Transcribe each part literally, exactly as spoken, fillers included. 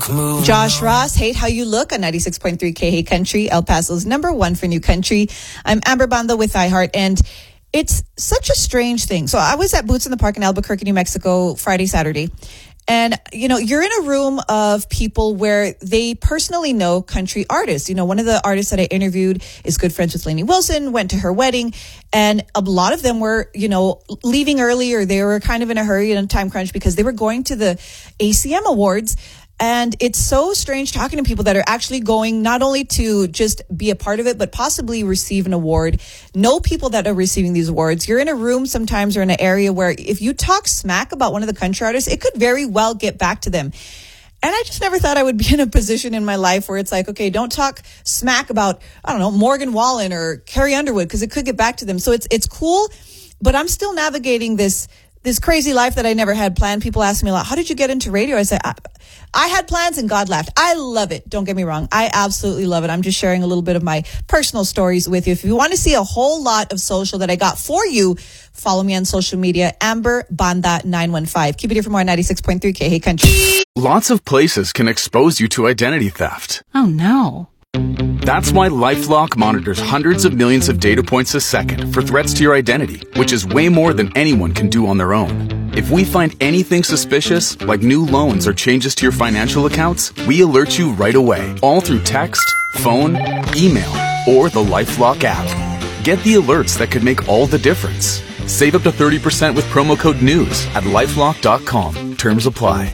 Josh Ross, Hate How You Look on ninety-six point three K H Country, El Paso's number one for new country. I'm Amber Banda with iHeart, and it's such a strange thing. So I was at Boots in the Park in Albuquerque, New Mexico, Friday, Saturday. And, you know, you're in a room of people where they personally know country artists. You know, one of the artists that I interviewed is good friends with Lainey Wilson, went to her wedding, and a lot of them were, you know, leaving early, or they were kind of in a hurry and a time crunch because they were going to the A C M Awards. And it's so strange talking to people that are actually going not only to just be a part of it, but possibly receive an award. Know people that are receiving these awards. You're in a room sometimes or in an area where if you talk smack about one of the country artists, it could very well get back to them. And I just never thought I would be in a position in my life where it's like, okay, don't talk smack about, I don't know, Morgan Wallen or Carrie Underwood, because it could get back to them. So it's it's cool, but I'm still navigating this this crazy life that I never had planned. People ask me a lot, how did you get into radio? I say, I, I had plans and God laughed. I love it. Don't get me wrong. I absolutely love it. I'm just sharing a little bit of my personal stories with you. If you want to see a whole lot of social that I got for you, follow me on social media, Amber Banda nine one five. Keep it here for more ninety-six point three K H Country. Lots of places can expose you to identity theft. Oh no. That's why LifeLock monitors hundreds of millions of data points a second for threats to your identity, which is way more than anyone can do on their own. If we find anything suspicious, like new loans or changes to your financial accounts, we alert you right away, all through text, phone, email, or the LifeLock app. Get the alerts that could make all the difference. Save up to thirty percent with promo code NEWS at lifelock dot com. Terms apply.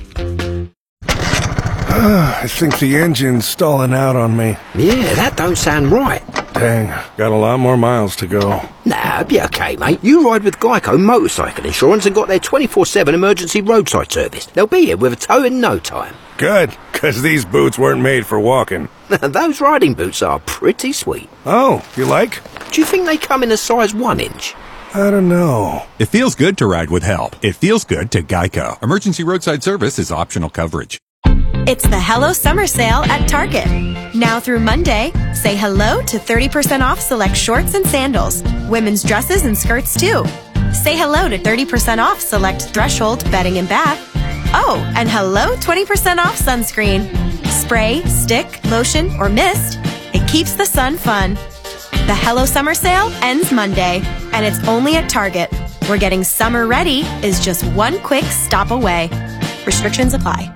I think the engine's stalling out on me. Yeah, that don't sound right. Dang, got a lot more miles to go. Nah, be okay, mate. You ride with Geico Motorcycle Insurance and got their twenty-four seven emergency roadside service. They'll be here with a tow in no time. Good, because these boots weren't made for walking. Those riding boots are pretty sweet. Oh, you like? Do you think they come in a size one inch? I don't know. It feels good to ride with help. It feels good to Geico. Emergency roadside service is optional coverage. It's the Hello Summer Sale at Target. Now through Monday, say hello to thirty percent off select shorts and sandals, women's dresses and skirts too. Say hello to thirty percent off select Threshold bedding and bath. Oh, and hello twenty percent off sunscreen. Spray, stick, lotion, or mist. It keeps the sun fun. The Hello Summer Sale ends Monday, and it's only at Target, where getting summer ready is just one quick stop away. Restrictions apply.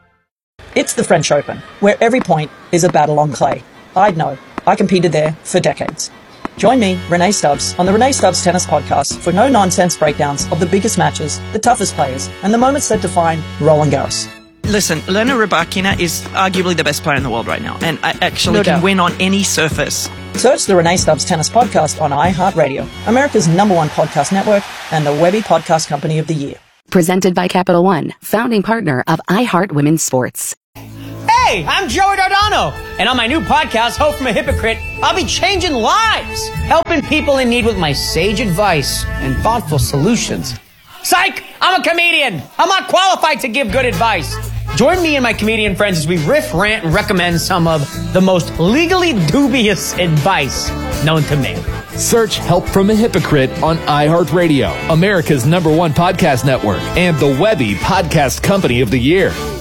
It's the French Open, where every point is a battle on clay. I'd know. I competed there for decades. Join me, Renee Stubbs, on the Renee Stubbs Tennis Podcast for no-nonsense breakdowns of the biggest matches, the toughest players, and the moments that define Roland Garros. Listen, Elena Rybakina is arguably the best player in the world right now, and I actually No can doubt. win on any surface. Search the Renee Stubbs Tennis Podcast on iHeartRadio, America's number one podcast network, and the Webby Podcast Company of the Year. Presented by Capital One, founding partner of iHeart Women's Sports. Hey, I'm Joey Dardano, and on my new podcast, Hope from a Hypocrite, I'll be changing lives, helping people in need with my sage advice and thoughtful solutions. Psych! I'm a comedian. I'm not qualified to give good advice. Join me and my comedian friends as we riff, rant, and recommend some of the most legally dubious advice known to man. Search Help from a Hypocrite on iHeartRadio, America's number one podcast network, and the Webby Podcast Company of the Year.